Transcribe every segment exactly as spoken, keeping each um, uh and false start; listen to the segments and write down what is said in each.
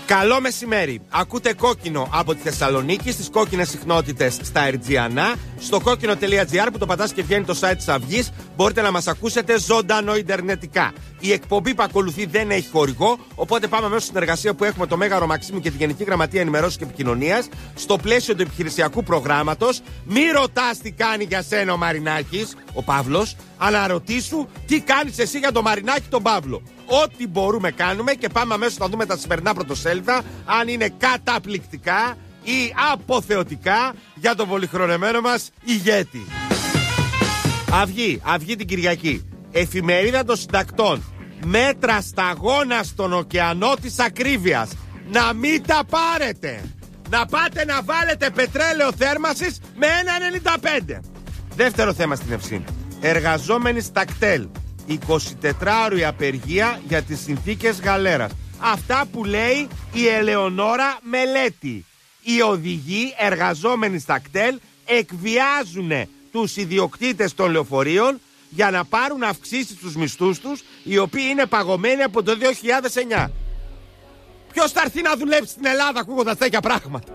Καλό μεσημέρι. Ακούτε Κόκκινο από τη Θεσσαλονίκη στις κόκκινες συχνότητες στα Ερτζιανά. Στο κόκκινο.gr που το πατάς και βγαίνει το site της Αυγής, μπορείτε να μας ακούσετε ζωντανό ιντερνετικά. Η εκπομπή που ακολουθεί δεν έχει χορηγό, οπότε πάμε μέσα στη συνεργασία που έχουμε το Μέγαρο Μαξίμου και τη Γενική Γραμματεία Ενημερώσεως και Επικοινωνίας στο πλαίσιο του επιχειρησιακού προγράμματος. Μη ρωτάς τι κάνει για σένα ο Μαρινάκης, ο Παύλος, αλλά ρωτήσου τι κάνεις εσύ για τον Μαρινάκη τον Παύλο. Ό,τι μπορούμε κάνουμε και πάμε αμέσως να δούμε τα σημερινά πρωτοσέλιδα, αν είναι καταπληκτικά ή αποθεωτικά για τον πολυχρονεμένο μας ηγέτη. Αυγή, Αυγή την Κυριακή. Εφημερίδα των Συντακτών. Μέτρα σταγόνα στον ωκεανό της ακρίβειας. Να μην τα πάρετε. Να πάτε να βάλετε πετρέλαιο θέρμασης με ένα ενενήντα πέντε. Δεύτερο θέμα στην Ευσύνη. Εργαζόμενοι στα κτέλ. εικοσιτετράωρη απεργία για τις συνθήκες γαλέρας. Αυτά που λέει η Ελεονόρα Μελέτη. Οι οδηγοί εργαζόμενοι στα κτέλ εκβιάζουν τους ιδιοκτήτες των λεωφορείων για να πάρουν αυξήσεις στους μισθούς τους, οι οποίοι είναι παγωμένοι από το δύο χιλιάδες εννιά. Ποιος θα έρθει να δουλέψει στην Ελλάδα ακούγοντας τέτοια πράγματα?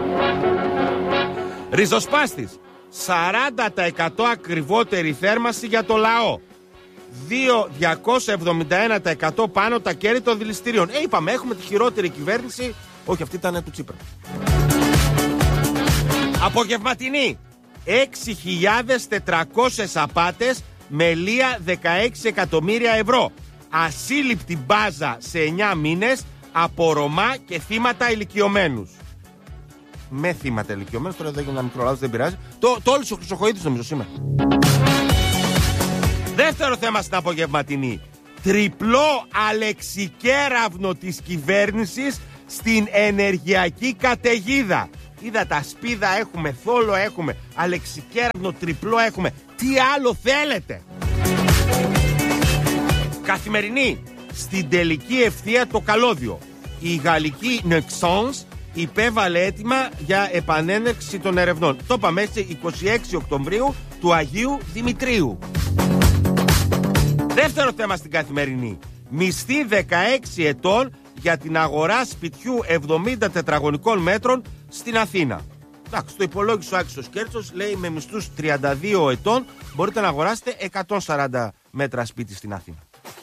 Ριζοσπάστης. σαράντα τοις εκατό ακριβότερη θέρμανση για το λαό. διακόσια εβδομήντα ένα τοις εκατό πάνω τα κέρδη των δηληστηρίων. Ε, είπαμε, έχουμε τη χειρότερη κυβέρνηση. Όχι, αυτή ήταν του Τσίπρα. Απογευματινή. έξι χιλιάδες τετρακόσιες απάτες με λία δεκαέξι εκατομμύρια ευρώ. Ασύλληπτη μπάζα σε εννιά μήνες από Ρωμά και θύματα ηλικιωμένους. Με θύματα ηλικιωμένους, τώρα δεν έγινε ένα μικρό λάθος, δεν πειράζει. Το, το όλους ο Χρυσοχοΐδης νομίζω σήμερα. Δεύτερο θέμα στην απογευματινή. Τριπλό αλεξικέραυνο της κυβέρνησης στην ενεργειακή καταιγίδα. Είδα τα σπίδα έχουμε, θόλο έχουμε, αλεξικέραυνο τριπλό έχουμε. Τι άλλο θέλετε? Καθημερινή. Στην τελική ευθεία το καλώδιο. Η γαλλική Nexans υπέβαλε έτοιμα για επανέναρξη των ερευνών. Το είπαμε έτσι, είκοσι έξι Οκτωβρίου του Αγίου Δημητρίου. Δεύτερο θέμα στην Καθημερινή. Μισθή δεκαέξι ετών για την αγορά σπιτιού εβδομήντα τετραγωνικών μέτρων στην Αθήνα. Εντάξει, το υπολόγισε ο Άκης ο Σκέρτσος, λέει με μισθούς τριάντα δύο ετών μπορείτε να αγοράσετε εκατόν σαράντα μέτρα σπίτι στην Αθήνα.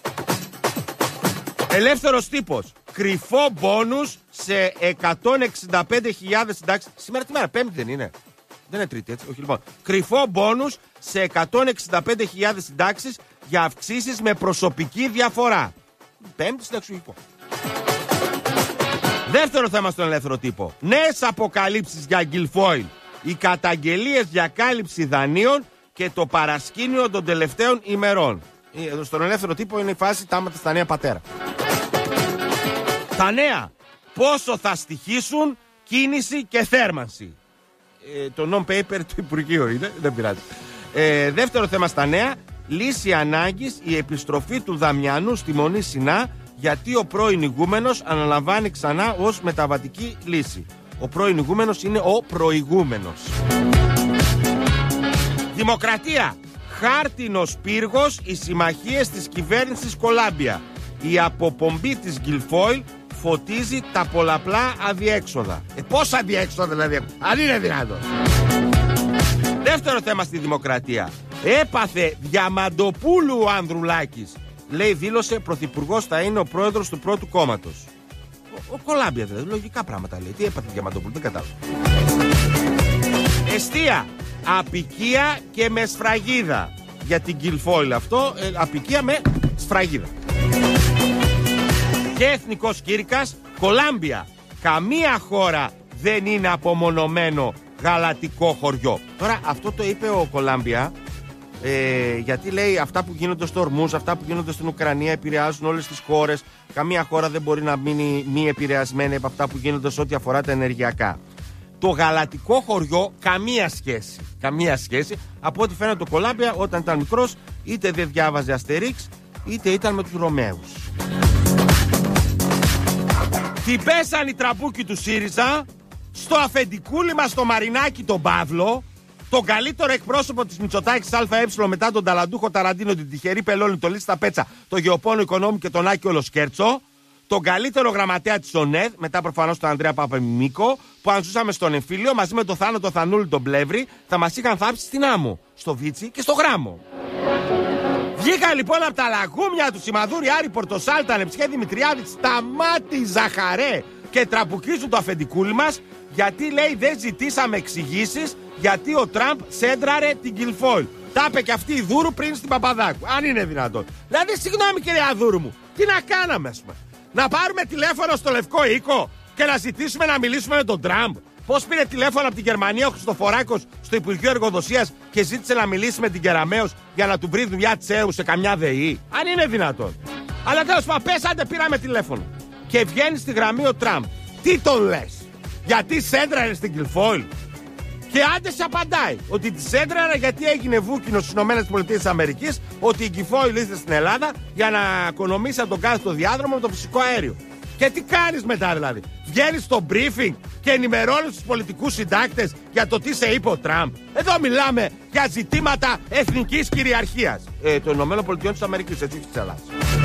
Ελεύθερος τύπος. Κρυφό μπόνους σε εκατόν εξήντα πέντε χιλιάδες συντάξεις. Σήμερα τη μέρα, Πέμπτη δεν είναι? Δεν είναι Τρίτη, έτσι. Όχι, λοιπόν. Κρυφό μπόνους σε εκατόν εξήντα πέντε χιλιάδες συντάξεις για αυξήσεις με προσωπική διαφορά. Πέμπτη συνταξιουργικό. Δεύτερο θέμα στον ελεύθερο τύπο. Νέες αποκαλύψεις για Γκιλφόιλ. Οι καταγγελίες για κάλυψη δανείων και το παρασκήνιο των τελευταίων ημερών. Εδώ στον ελεύθερο τύπο είναι η φάση τάματα στα νέα πατέρα. Τα νέα. Πόσο θα στοιχήσουν κίνηση και θέρμανση. Ε, το non-paper του Υπουργείου είναι, δεν πειράζει. Ε, δεύτερο θέμα στα νέα. Λύση ανάγκης η επιστροφή του Δαμιανού στη Μονή Σινά, γιατί ο πρώην ηγούμενος αναλαμβάνει ξανά ως μεταβατική λύση. Ο πρώην ηγούμενος είναι ο προηγούμενος. Δημοκρατία. Χάρτινος πύργος οι συμμαχίες της κυβέρνησης Κολάμπια. Η αποπομπή της Γκιλφόιλ φωτίζει τα πολλαπλά αδιέξοδα. Ε, πόσα αδιέξοδα δηλαδή, αν είναι δυνατόν. Δεύτερο θέμα στη Δημοκρατία. Έπαθε Διαμαντοπούλου ο Ανδρουλάκης. Λέει, δήλωσε, πρωθυπουργός θα είναι ο πρόεδρος του πρώτου κόμματος. Ο, ο Κολάμπια δηλαδή, λογικά πράγματα λέει. Τι έπαθε Διαμαντοπούλου, δεν κατάλαβα. Εστία. Απικία και με σφραγίδα. Για την Γκιλφόιλ αυτό, ε, απικία με σφραγίδα. Και εθνικός κήρυκας, Κολάμπια. Καμία χώρα δεν είναι απομονωμένο γαλατικό χωριό. Τώρα αυτό το είπε ο Κολάμπια, ε, γιατί λέει αυτά που γίνονται στο Ορμούζ, αυτά που γίνονται στην Ουκρανία επηρεάζουν όλες τις χώρες. Καμία χώρα δεν μπορεί να μείνει μη επηρεασμένη από αυτά που γίνονται σε ό,τι αφορά τα ενεργειακά. Το γαλατικό χωριό καμία σχέση. Καμία σχέση. Από ό,τι φαίνεται το Κολάμπια όταν ήταν μικρός είτε δεν διάβαζε Αστερίξ είτε ήταν με τους Ρωμαίους. Τι πέσαν οι τραμπούκοι του ΣΥΡΙΖΑ στο αφεντικούλι μας το Μαρινάκη τον Παύλο, τον καλύτερο εκπρόσωπο της Μητσοτάκης ΑΕ μετά τον Ταλαντούχο Ταραντίνο, την τυχερή Πελώνη, τον Λίστα Πέτσα, τον Γεωπόνο Οικονόμου και τον Άκη Ολοσκέρτσο, τον καλύτερο γραμματέα της ΟΝΕΔ, μετά προφανώς τον Ανδρέα Παπαμιμίκο, που αν ζούσαμε στον εμφύλιο μαζί με τον Θάνο τον Θανούλη τον Πλεύρη, θα μας είχαν θάψει στην άμμο, στο Βίτσι και στο Γράμμο. Βγήκα λοιπόν από τα λαγούμια του Σιμαδούρη, Άρη Πορτοσάλτα, Νεψιέ Δημητριάδη, Σταμάτη Ζαχαρέ και τραπουκίζουν το αφεντικούλι μας, γιατί λέει δεν ζητήσαμε εξηγήσεις γιατί ο Τραμπ σέντραρε την Γκιλφόιλ. Τα είπε και αυτή η Δούρου πριν στην Παπαδάκου, αν είναι δυνατόν. Δηλαδή, συγγνώμη κυρία Δούρου μου, τι να κάναμε, ας πούμε. Να πάρουμε τηλέφωνο στο Λευκό Οίκο και να ζητήσουμε να μιλήσουμε με τον Τραμπ. Πώς πήρε τηλέφωνο από την Γερμανία ο Χριστοφοράκος στο Υπουργείο Εργοδοσίας και ζήτησε να μιλήσει με την Κεραμέως για να του βρει δουλειά τσέου σε καμιά ΔΕΗ. Αν είναι δυνατόν. Αλλά τέλος πάντων, πέσατε, πήραμε τηλέφωνο. Και βγαίνει στη γραμμή ο Τραμπ. Τι τον λες, γιατί σέντραρε στην Γκιλφόιλ? Και άντε σε απαντάει ότι τη σέντραρε γιατί έγινε βούκινο στις ΗΠΑ, ότι η Γκιλφόιλ ήρθε στην Ελλάδα για να οικονομήσει από τον κάθετο διάδρομο με το φυσικό αέριο. Και τι κάνεις μετά δηλαδή? Βγαίνεις στο briefing και ενημερώνεις τους πολιτικούς συντάκτες για το τι σε είπε ο Τραμπ. Εδώ μιλάμε για ζητήματα εθνικής κυριαρχίας ε, των ΗΠΑ της Αμερικής, έτσι, της Ελλάδας.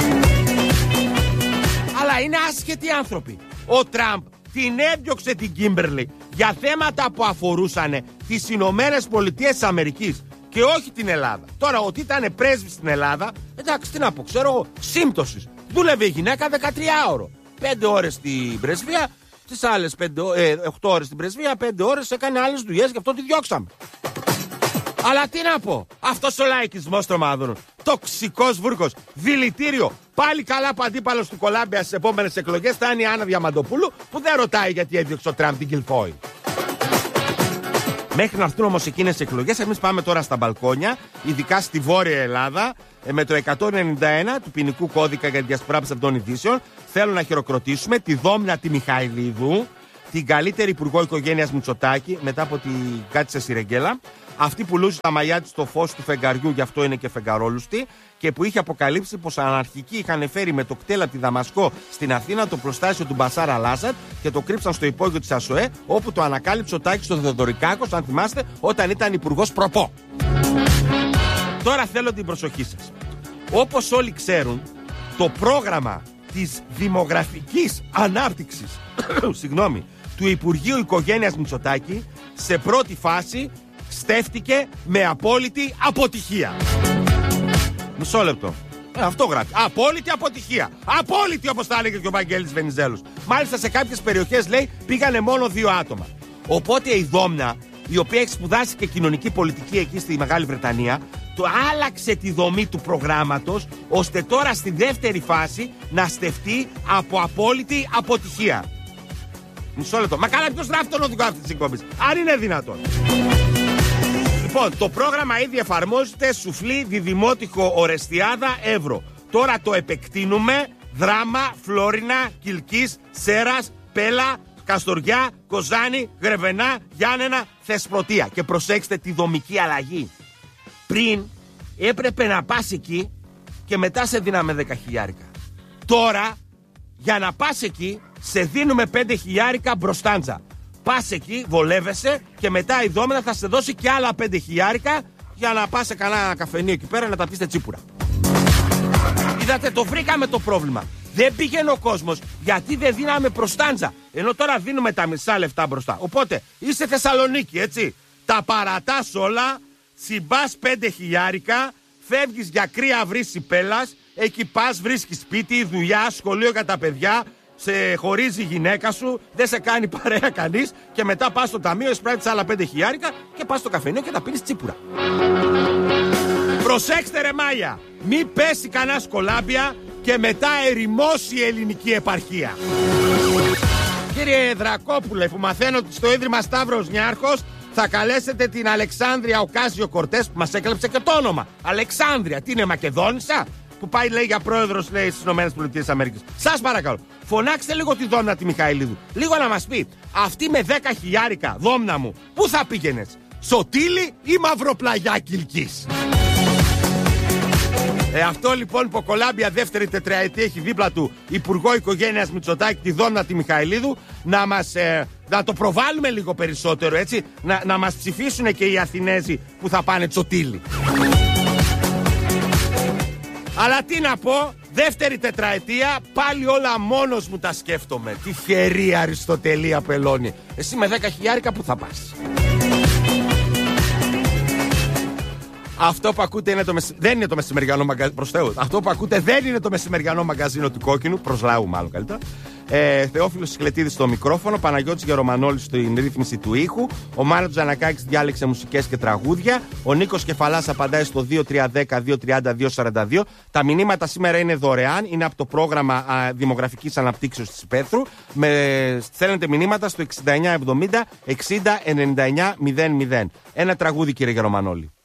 Αλλά είναι άσχετοι άνθρωποι. Ο Τραμπ την έδιωξε την Κίμπερλι για θέματα που αφορούσαν τις Ηνωμένες Πολιτείες της Αμερικής και όχι την Ελλάδα. Τώρα, ότι ήταν πρέσβη στην Ελλάδα, εντάξει, τι να πω, ξέρω εγώ, σύμπτωσης. Δούλευε η γυναίκα δεκατρία ώρο. Πέντε ώρες στην πρεσβεία, τις άλλες οκτώ ώρες στην πρεσβεία, πέντε ώρες έκανε άλλες δουλειές, γι' αυτό τη διώξαμε. Αλλά τι να πω, αυτός ο λαϊκισμός των μαύρων, τοξικός βούρκος, δηλητήριο. Πάλι καλά που αντίπαλος του Κολάμπια στις επόμενες εκλογές θα είναι η Άννα Διαμαντοπούλου, που δεν ρωτάει γιατί έδιωξε ο Τραμπ την Γκιλφόιλ. Μέχρι να έρθουν όμως εκείνες οι εκλογές, εμείς πάμε τώρα στα μπαλκόνια, ειδικά στη Βόρεια Ελλάδα, με το εκατόν ενενήντα ένα του ποινικού κώδικα για τη διασπορά ψευδών ειδήσεων. Θέλω να χειροκροτήσουμε τη Δόμνα τη Μιχαηλίδου, την καλύτερη υπουργό οικογένειας Μητσοτάκη, μετά από την Κάτσε Σιρεγγέλα. Αυτή που λούζει τα μαλλιά της στο φως του φεγγαριού, γι' αυτό είναι και φεγγαρόλουστη, και που είχε αποκαλύψει πως αναρχικοί είχαν φέρει με το κτέλ από τη Δαμασκό στην Αθήνα το προστάσιο του Μπασάρ Αλ-Άσαντ και το κρύψαν στο υπόγειο της ΑΣΟΕ, όπου το ανακάλυψε ο Τάκης ο Θεοδωρικάκος, αν θυμάστε, όταν ήταν υπουργός προπό. Τώρα θέλω την προσοχή σας. Όπως όλοι ξέρουν, το πρόγραμμα της δημογραφικής ανάπτυξης συγγνώμη, του Υπουργείου Οικογένειας Μητσοτάκη σε πρώτη φάση στέφτηκε με απόλυτη αποτυχία. Μισό λεπτό. Ε, αυτό γράφει. Απόλυτη αποτυχία. Απόλυτη, όπως τα έλεγε και ο Βαγγέλης Βενιζέλος. Μάλιστα σε κάποιες περιοχές, λέει, πήγανε μόνο δύο άτομα. Οπότε η Δόμνα, η οποία έχει σπουδάσει και κοινωνική πολιτική εκεί στη Μεγάλη Βρετανία, το άλλαξε τη δομή του προγράμματος, ώστε τώρα στη δεύτερη φάση να στεφτεί από απόλυτη αποτυχία. Μισό λεπτό. Μα καλά, ποιος γράφει τον οδηγό αυτής της εκπομπής, αν είναι δυνατόν? Λοιπόν, το πρόγραμμα ήδη εφαρμόζεται Σουφλή, Διδημότυχο, Ορεστιάδα, Εύρο. Τώρα το επεκτείνουμε Δράμα, Φλόρινα, Κιλκής, Σέρας, Πέλα, Καστοριά, Κοζάνη, Γρεβενά, Γιάννενα, Θεσπρωτεία. Και προσέξτε τη δομική αλλαγή. Πριν έπρεπε να πας εκεί και μετά σε δίναμε δέκα χιλιάρικα. Τώρα για να πας εκεί σε δίνουμε πέντε χιλιάρικα μπροστάντζα. Πας εκεί, βολεύεσαι και μετά η Δόμηνα θα σε δώσει και άλλα πέντε χιλιάρικα για να πας σε κανένα καφενείο εκεί πέρα να τα πείστε τσίπουρα. Είδατε, το βρήκαμε το πρόβλημα. Δεν πήγαινε ο κόσμος γιατί δεν δίναμε μπροστάντζα. Ενώ τώρα δίνουμε τα μισά λεφτά μπροστά. Οπότε είσαι Θεσσαλονίκη, έτσι. Τα παρατάς όλα, τσιμπάς πέντε χιλιάρικα, φεύγεις για κρύα βρύση Πέλας, εκεί πας, βρίσκεις σπίτι, δουλειά, σχολείο για τα παιδιά, σε χωρίζει η γυναίκα σου, δεν σε κάνει παρέα κανείς και μετά πας στο ταμείο, εισπράττεις άλλα πέντε χιλιάρικα και πας στο καφενείο και τα πίνεις τσίπουρα. Προσέξτε ρε Μάγια, μη πέσει κανένα σκολάμπια και μετά ερημώσει η ελληνική επαρχία. Κύριε Δρακόπουλε, που μαθαίνω ότι στο Ίδρυμα Σταύρος Νιάρχος θα καλέσετε την Αλεξάνδρεια Οκάσιο Κορτές, που μας έκλεψε και το όνομα. Αλεξάνδρεια, τι είναι, Μακεδόνισσα? Που πάει, λέει, για πρόεδρος, λέει, στις ΗΠΑ. Σας παρακαλώ, φωνάξτε λίγο τη Δόμνα τη Μιχαηλίδου. Λίγο να μας πει, αυτή με δέκα χιλιάρικα, Δόμνα μου, πού θα πήγαινες? Σωτήλη ή Μαυροπλαγιά Κιλκής? Ε, αυτό λοιπόν που ο Κολάμπια δεύτερη τετραετία έχει δίπλα του Υπουργό Οικογένειας Μητσοτάκη, τη Δόμνα τη Μιχαηλίδου, να μας ε, να το προβάλλουμε λίγο περισσότερο, έτσι, να, να μας ψηφίσουν και οι Αθηνέζοι που θα πάνε Τσωτήλη. Αλλά τι να πω, Δεύτερη τετραετία, πάλι όλα μόνος μου τα σκέφτομαι. Τυχερή Αριστοτελή Απελώνη. Εσύ με δέκα χιλιάρικα που θα πας? Αυτό που ακούτε είναι το μεση... δεν είναι το μεσημεριανό μαγκαζίνο. Προς Θεού. Αυτό που ακούτε δεν είναι το μεσημεριανό μαγκαζίνο του Κόκκινου. Προς λαού, μάλλον καλύτερα. Ε, Θεόφιλος Σικλετίδης στο μικρόφωνο. Παναγιώτης Γερομανόλης στην ρύθμιση του ήχου. Ο Μάνος Τζανακάκης διάλεξε μουσικές και τραγούδια. Ο Νίκος Κεφαλάς απαντάει στο δύο τρία ένα μηδέν δύο τριάντα δύο σαράντα δύο. Τα μηνύματα σήμερα είναι δωρεάν. Είναι από το πρόγραμμα α, Δημογραφικής Αναπτύξεως της Υπέθρου. Με... Στέλνετε μηνύματα στο εξήντα εννιά εβδομήντα εξήντα ενενήντα εννιά μηδέν μηδέν. Ένα τραγούδι, κύριε Γερομανόλη.